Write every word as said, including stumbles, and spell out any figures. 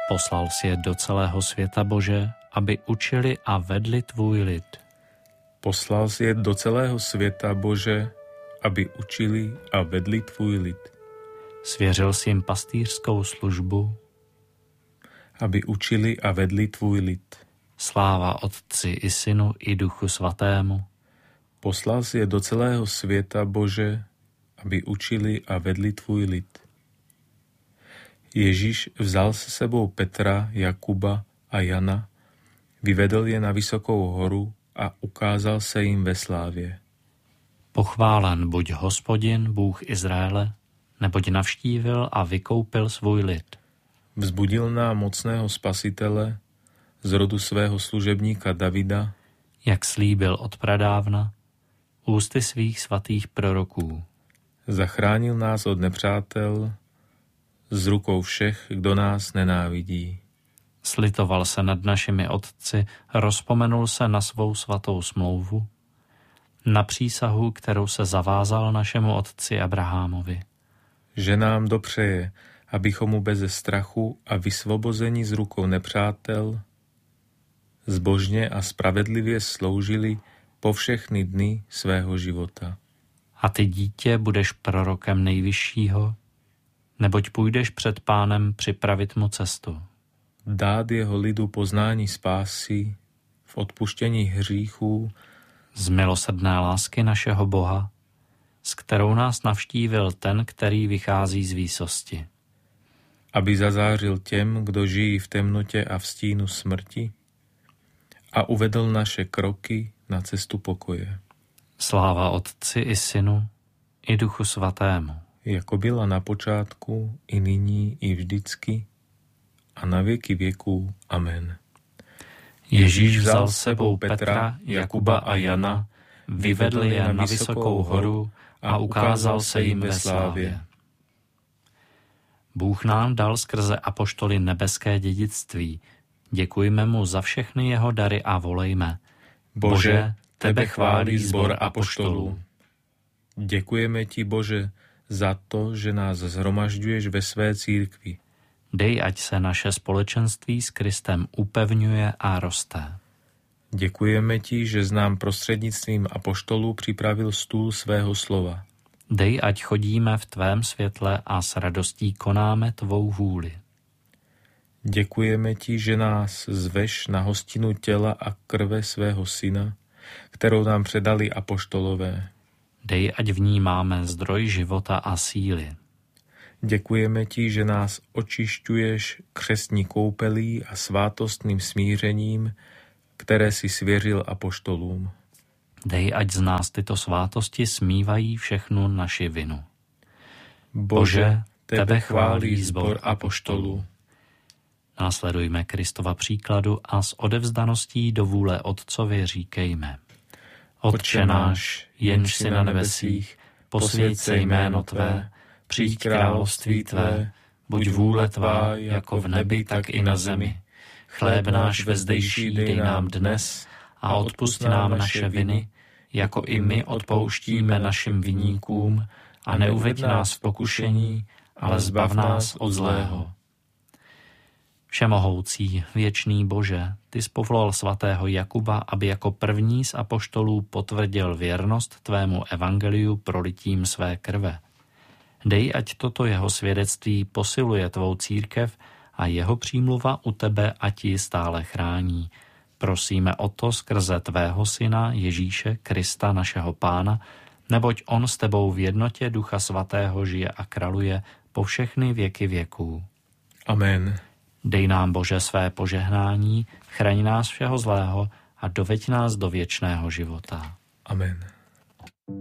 Poslal si je do celého světa, Bože, aby učili a vedli tvůj lid. Poslal si je do celého světa, Bože, aby učili a vedli tvůj lid. Svěřil si jim pastýřskou službu, aby učili a vedli tvůj lid. Sláva Otci i Synu i Duchu Svatému. Poslal si je do celého světa, Bože, aby učili a vedli tvůj lid. Ježíš vzal se sebou Petra, Jakuba a Jana, vyvedl je na vysokou horu a ukázal se jim ve slávě. Pochválen buď Hospodin, Bůh Izraele, neboť navštívil a vykoupil svůj lid. Vzbudil nám mocného spasitele z rodu svého služebníka Davida, jak slíbil od pradávna, ústy svých svatých proroků. Zachránil nás od nepřátel, z rukou všech, kdo nás nenávidí. Slitoval se nad našimi otci, rozpomenul se na svou svatou smlouvu, na přísahu, kterou se zavázal našemu otci Abrahamovi. Že nám dopřeje, abychom mu beze strachu a vysvobození z rukou nepřátel zbožně a spravedlivě sloužili po všechny dny svého života. A ty, dítě, budeš prorokem Nejvyššího, neboť půjdeš před Pánem připravit mu cestu. Dát jeho lidu poznání spásy v odpuštění hříchů z milosrdné lásky našeho Boha, s kterou nás navštívil ten, který vychází z výsosti. Aby zazářil těm, kdo žijí v temnotě a v stínu smrti, a uvedl naše kroky na cestu pokoje. Sláva Otci i Synu i Duchu Svatému. Jako byla na počátku, i nyní, i vždycky, a na věky věků. Amen. Ježíš vzal s sebou Petra, Jakuba a Jana, vyvedl je na vysokou horu a ukázal se jim ve slávě. Bůh nám dal skrze apoštoly nebeské dědictví. Děkujme mu za všechny jeho dary a volejme: Bože, tebe chválí sbor apoštolů. Děkujeme ti, Bože, za to, že nás shromažďuješ ve své církvi. Dej, ať se naše společenství s Kristem upevňuje a roste. Děkujeme ti, že znám prostřednictvím apoštolů připravil stůl svého slova. Dej, ať chodíme v tvém světle a s radostí konáme tvou vůli. Děkujeme ti, že nás zveš na hostinu těla a krve svého syna, kterou nám předali apoštolové. Dej, ať v ní máme zdroj života a síly. Děkujeme ti, že nás očišťuješ křestní koupelí a svátostným smířením, které si svěřil apoštolům. Dej, ať z nás tyto svátosti smívají všechnu naši vinu. Bože, tebe chválí sbor apoštolů. Následujme Kristova příkladu a s odevzdaností do vůle Otcovi říkejme: Otče náš, jenž jsi na nebesích, posvěť se jméno tvé, přijď království tvé, buď vůle tvá jako v nebi, tak i na zemi. Chléb náš vezdejší dej nám dnes a odpusť nám naše viny, jako i my odpouštíme našim viníkům, a neuveď nás v pokušení, ale zbav nás od zlého. Všemohoucí, věčný Bože, ty jsi povolal svatého Jakuba, aby jako první z apoštolů potvrdil věrnost tvému evangeliu prolitím své krve. Dej, ať toto jeho svědectví posiluje tvou církev a jeho přímluva u tebe ať ji stále chrání. Prosíme o to skrze tvého syna Ježíše Krista, našeho Pána, neboť on s tebou v jednotě Ducha Svatého žije a králuje po všechny věky věků. Amen. Dej nám, Bože, své požehnání, chraň nás všeho zlého a doveď nás do věčného života. Amen.